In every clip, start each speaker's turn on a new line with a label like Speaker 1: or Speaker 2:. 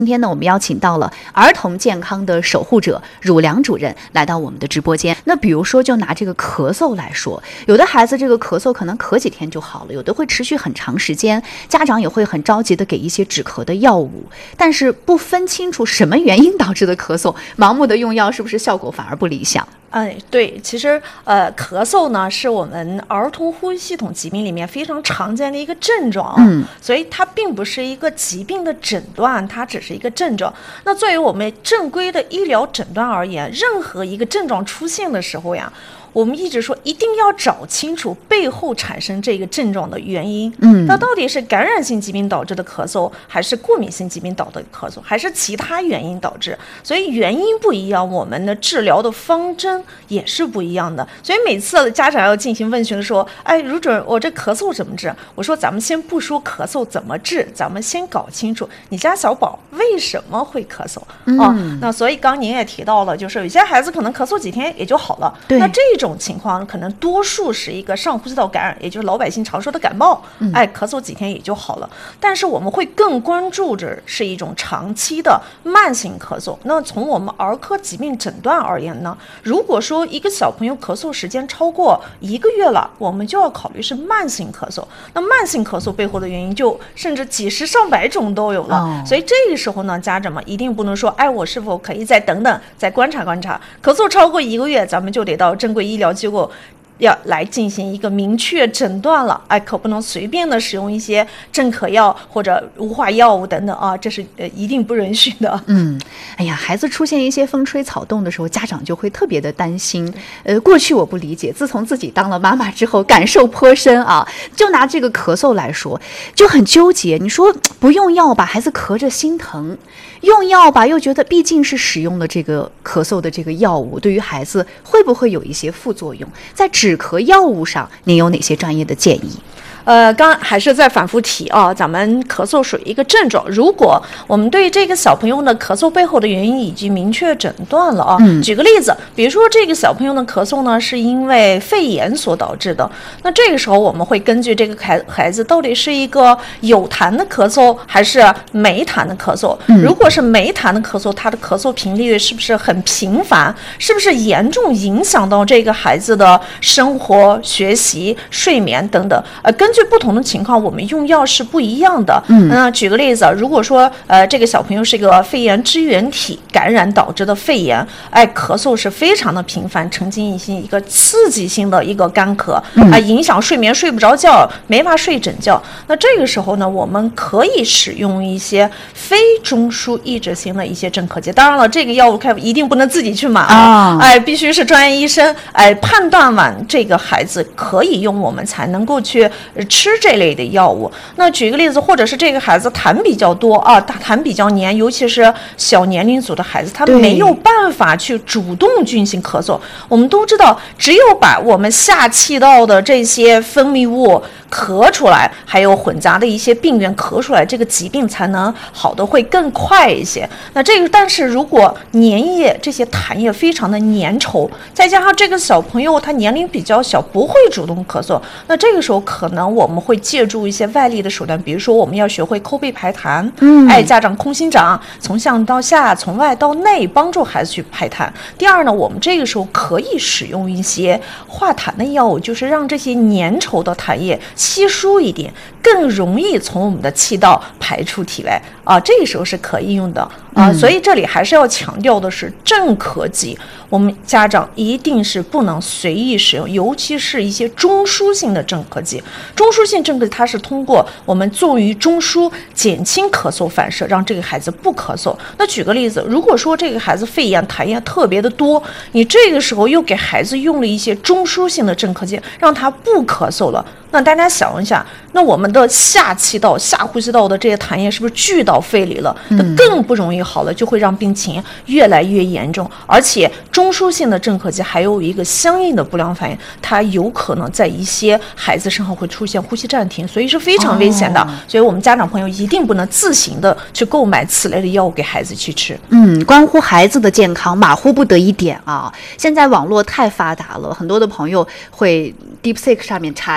Speaker 1: 今天呢，我们邀请到了儿童健康的守护者汝良主任来到我们的直播间。那比如说，就拿这个咳嗽来说，有的孩子这个咳嗽可能咳几天就好了，有的会持续很长时间，家长也会很着急的给一些止咳的药物，但是不分清楚什么原因导致的咳嗽，盲目的用药是不是效果反而不理想？
Speaker 2: 对，其实咳嗽呢是我们儿童呼吸系统疾病里面非常常见的一个症状，所以它并不是一个疾病的诊断，它只是一个症状。那作为我们正规的医疗诊断而言，任何一个症状出现的时候呀，我们一直说一定要找清楚背后产生这个症状的原因。那到底是感染性疾病导致的咳嗽，还是过敏性疾病导致的咳嗽，还是其他原因导致？所以原因不一样，我们的治疗的方针也是不一样的。所以每次家长要进行问询的时候，汝主任，我这咳嗽怎么治？我说咱们先不说咳嗽怎么治，咱们先搞清楚你家小宝为什么会咳嗽。那所以刚您也提到了，就是有些孩子可能咳嗽几天也就好了，那这种情况可能多数是一个上呼吸道感染，也就是老百姓常说的感冒，咳嗽几天也就好了。但是我们会更关注着是一种长期的慢性咳嗽。那从我们儿科疾病诊断而言呢，如果说一个小朋友咳嗽时间超过1个月了，我们就要考虑是慢性咳嗽。那慢性咳嗽背后的原因就甚至几十上百种都有了。所以这个时候呢，家长们一定不能说，我是否可以再等等，再观察观察，咳嗽超过1个月，咱们就得到正规医疗机构要来进行一个明确诊断了，可不能随便的使用一些镇咳药或者无化药物等等啊，这是一定不允许的。
Speaker 1: 孩子出现一些风吹草动的时候，家长就会特别的担心。过去我不理解，自从自己当了妈妈之后，感受颇深啊。就拿这个咳嗽来说，就很纠结。你说不用药吧，孩子咳着心疼；用药吧，又觉得毕竟是使用了这个咳嗽的这个药物，对于孩子会不会有一些副作用？在止咳药物上，您有哪些专业的建议？
Speaker 2: 刚还是在反复提啊，咱们咳嗽属于一个症状。如果我们对这个小朋友的咳嗽背后的原因已经明确诊断了啊，举个例子，比如说这个小朋友的咳嗽呢是因为肺炎所导致的，那这个时候我们会根据这个孩子到底是一个有痰的咳嗽还是没痰的咳嗽。如果是没痰的咳嗽，他的咳嗽频率是不是很频繁？是不是严重影响到这个孩子的生活、学习、睡眠等等？根据不同的情况，我们用药是不一样的。举个例子，如果说这个小朋友是一个肺炎支原体感染导致的肺炎，咳嗽是非常的频繁，呈现一个刺激性的一个干咳，影响睡眠，睡不着觉，没法睡整觉。那这个时候呢，我们可以使用一些非中枢抑制性的一些镇咳剂。当然了，这个药物一定不能自己去买必须是专业医生判断完这个孩子可以用，我们才能够去吃这类的药物。那举个例子，或者是这个孩子痰比较多痰比较黏，尤其是小年龄组的孩子，他没有办法去主动进行咳嗽。我们都知道，只有把我们下气道的这些分泌物咳出来，还有混杂的一些病原咳出来，这个疾病才能好的会更快一些。但是如果粘液这些痰液非常的粘稠，再加上这个小朋友他年龄比较小，不会主动咳嗽，那这个时候可能我们会借助一些外力的手段，比如说我们要学会抠背排痰，家长空心掌，从上到下，从外到内，帮助孩子去排痰。第二呢，我们这个时候可以使用一些化痰的药物，就是让这些粘稠的痰液稀疏一点，更容易从我们的气道排出体外这个时候是可以用的所以这里还是要强调的是，镇咳剂我们家长一定是不能随意使用，尤其是一些中枢性的镇咳剂。中枢性镇咳剂它是通过我们作用于中枢减轻咳嗽反射，让这个孩子不咳嗽。那举个例子，如果说这个孩子肺炎痰液特别的多，你这个时候又给孩子用了一些中枢性的镇咳剂，让他不咳嗽了，那大家想一下，那我们的下气道、下呼吸道的这些痰液是不是聚到肺里了？那更不容易好了，就会让病情越来越严重。而且中枢性的镇咳剂还有一个相应的不良反应，它有可能在一些孩子身上会出现呼吸暂停，所以是非常危险的。所以我们家长朋友一定不能自行的去购买此类的药物给孩子去吃。
Speaker 1: 关乎孩子的健康，马虎不得一点啊！现在网络太发达了，很多的朋友会 DeepSeek 上面查一查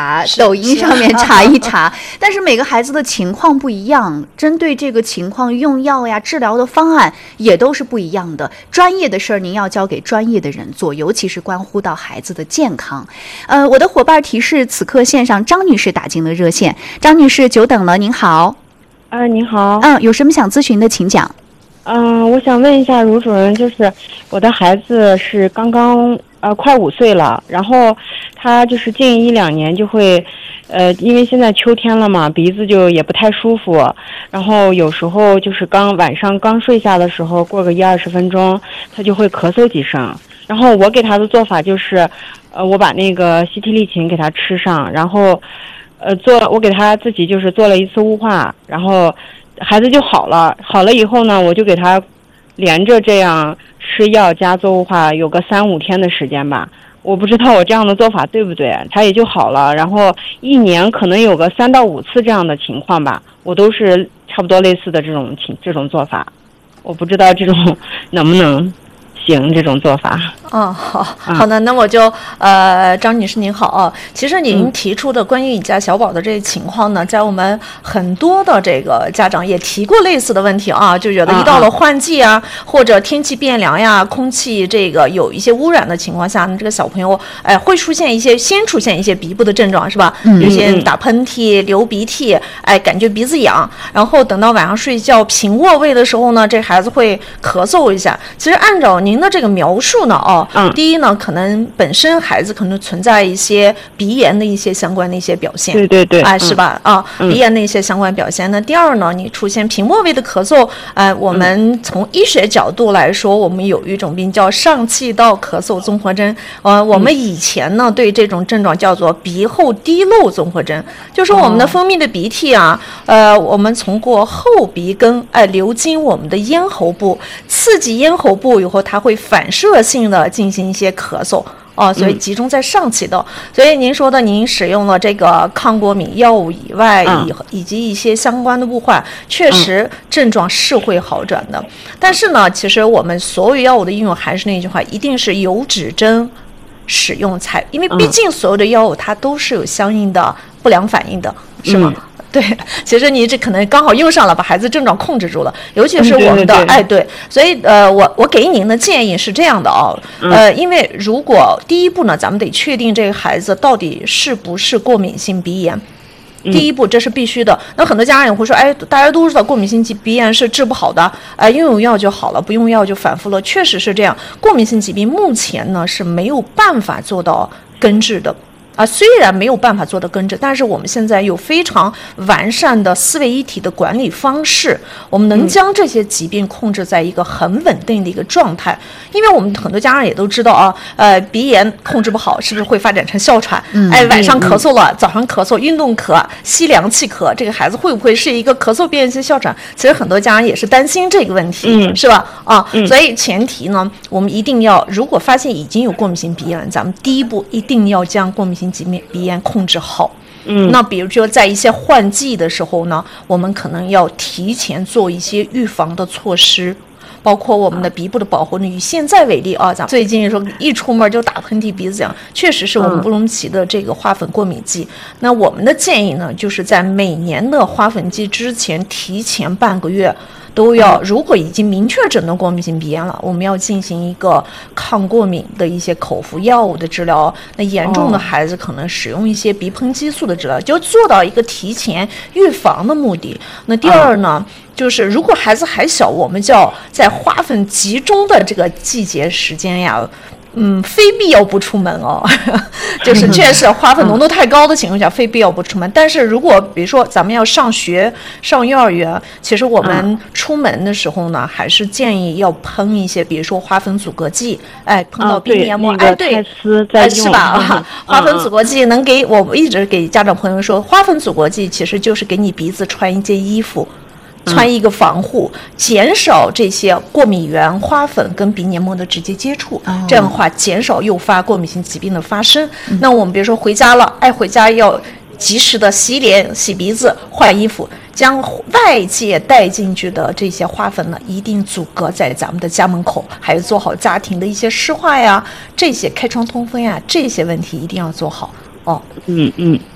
Speaker 1: 查，抖音上面查一查。但是每个孩子的情况不一样，针对这个情况用药呀、治疗的方案也都是不一样的。专业的事儿您要交给专业的人做，尤其是关乎到孩子的健康。我的伙伴提示，此刻线上张女士打进了热线。张女士，久等了，您好。
Speaker 3: 您好。
Speaker 1: 有什么想咨询的，请讲。
Speaker 3: 我想问一下卢主任，就是我的孩子是刚刚快5岁了，然后他就是近1-2年就会，因为现在秋天了嘛，鼻子就也不太舒服，然后有时候就是晚上刚睡下的时候，过个10-20分钟，他就会咳嗽几声。然后我给他的做法就是，我把那个西替利嗪给他吃上，然后，我给他自己就是做了1次雾化，然后孩子就好了。好了以后呢，我就给他连着这样吃药加做雾化，有个3-5天的时间吧。我不知道我这样的做法对不对，他也就好了。然后1年可能有个3到5次这样的情况吧，我都是差不多类似的这种做法。我不知道这种能不能行这种做法。
Speaker 2: 好的，那我就张女士您好啊。其实您提出的关于你家小宝的这个情况呢，在我们很多的这个家长也提过类似的问题啊，就觉得一到了换季啊，或者天气变凉呀，空气这个有一些污染的情况下，这个小朋友会先出现一些鼻部的症状，是吧？有些打喷嚏、流鼻涕，感觉鼻子痒，然后等到晚上睡觉平卧位的时候呢，这孩子会咳嗽一下。其实按照您的这个描述呢，第一呢，可能本身孩子可能存在一些鼻炎的一些相关的一些表现，
Speaker 3: 对，
Speaker 2: 是吧？鼻炎的一些相关表现。那第二呢，你出现平卧位的咳嗽，我们从医学角度来说，我们有一种病叫上气道咳嗽综合征。我们以前呢对这种症状叫做鼻后滴漏综合征，就是我们的分泌的鼻涕啊，我们从过后鼻根流经我们的咽喉部，刺激咽喉部以后，它会反射性的进行一些咳嗽。所以集中在上气道。所以您说的，您使用了这个抗过敏药物以外，以及一些相关的雾化，确实症状是会好转的。但是呢，其实我们所有药物的应用还是那句话，一定是有指针使用才，因为毕竟所有的药物它都是有相应的不良反应的，是吗？对，其实你这可能刚好用上了，把孩子症状控制住了，尤其是我们的对，所以我给您的建议是这样的因为如果第一步呢，咱们得确定这个孩子到底是不是过敏性鼻炎。第一步，这是必须的。那很多家长也会说，大家都知道过敏性鼻炎是治不好的，用药就好了，不用药就反复了。确实是这样，过敏性疾病目前呢是没有办法做到根治的。虽然没有办法做到根治，但是我们现在有非常完善的4位一体的管理方式，我们能将这些疾病控制在一个很稳定的一个状态。因为我们很多家长也都知道鼻炎控制不好，是不是会发展成哮喘？晚上咳嗽了，早上咳嗽，运动咳，吸凉气咳，这个孩子会不会是一个咳嗽变性哮喘？其实很多家长也是担心这个问题，是吧？所以前提呢，我们一定要，如果发现已经有过敏性鼻炎了，咱们第一步一定要将过敏性鼻炎控制好。那比如说在一些换季的时候呢，我们可能要提前做一些预防的措施，包括我们的鼻部的保护。以现在为例咱们最近说一出门就打喷嚏、鼻子痒，确实是我们布隆奇的这个花粉过敏季。那我们的建议呢，就是在每年的花粉季之前提前半个月都要，如果已经明确诊断过敏性鼻炎了，我们要进行一个抗过敏的一些口服药物的治疗。那严重的孩子可能使用一些鼻喷激素的治疗，就做到一个提前预防的目的。那第二呢，就是如果孩子还小，我们就要在花粉集中的这个季节时间呀，非必要不出门就是确实花粉浓度太高的情况下，非必要不出门。但是如果比如说咱们要上学、上幼儿园，其实我们出门的时候呢，还是建议要喷一些，比如说花粉阻隔剂，喷到鼻黏膜，对，是吧？花粉阻隔剂能给我一直给家长朋友说，花粉阻隔剂其实就是给你鼻子穿一件衣服。穿一个防护，减少这些过敏源、花粉跟鼻黏膜的直接接触，这样的话减少诱发过敏性疾病的发生。那我们比如说回家了，回家要及时的洗脸、洗鼻子、换衣服，将外界带进去的这些花粉呢，一定阻隔在咱们的家门口，还有做好家庭的一些湿化呀，这些开窗通风呀，这些问题一定要做好。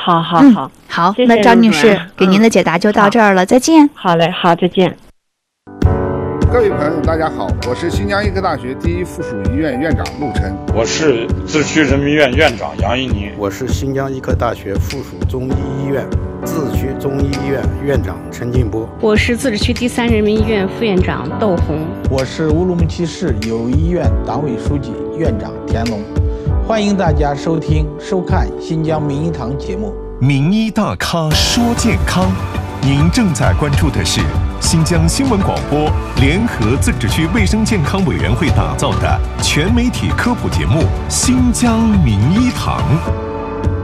Speaker 3: 好，
Speaker 1: 好，
Speaker 3: 谢谢
Speaker 1: 那张女士
Speaker 3: 卢主任
Speaker 1: 给您的解答就到这儿了，再见。
Speaker 3: 好嘞，好，再见。
Speaker 4: 各位朋友，大家好，我是新疆医科大学第一附属医院院长陆琛。
Speaker 5: 我是自治区人民医院院长杨一宁。
Speaker 6: 我是新疆医科大学附属中医医院自治区中医医院院长陈进波。
Speaker 7: 我是自治区第3人民医院副院长窦红。
Speaker 8: 我是乌鲁木齐市友谊医院党委书记院长田龙。欢迎大家收听收看新疆名医堂节目。
Speaker 9: 名医大咖说健康，您正在关注的是新疆新闻广播联合自治区卫生健康委员会打造的全媒体科普节目《新疆名医堂》。